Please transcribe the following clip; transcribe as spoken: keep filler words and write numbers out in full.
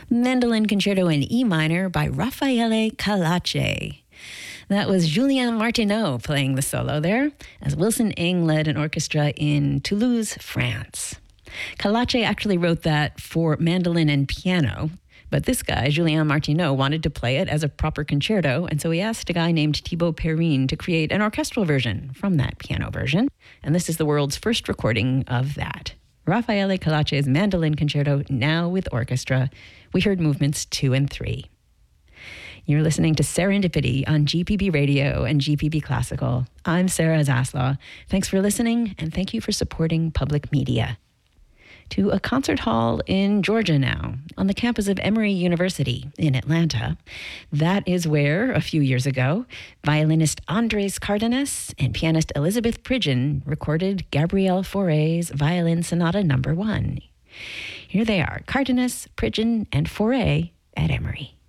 Mandolin Concerto in E minor by Raffaele Calace. That was Julien Martineau playing the solo there, as Wilson Ng led an orchestra in Toulouse, France. Calace actually wrote that for mandolin and piano, but this guy, Julien Martineau, wanted to play it as a proper concerto, and so he asked a guy named Thibaut Perrine to create an orchestral version from that piano version, and this is the world's first recording of that. Raffaele Calace's Mandolin Concerto, now with orchestra. We heard movements two and three. You're listening to Serendipity on G P B Radio and G P B Classical. I'm Sarah Zaslaw. Thanks for listening, and thank you for supporting public media. To a concert hall in Georgia now, on the campus of Emory University in Atlanta. That is where, a few years ago, violinist Andres Cardenas and pianist Elizabeth Pridgeon recorded Gabriel Fauré's Violin Sonata Number One. Here they are, Cardenas, Pridgeon, and Fauré at Emory.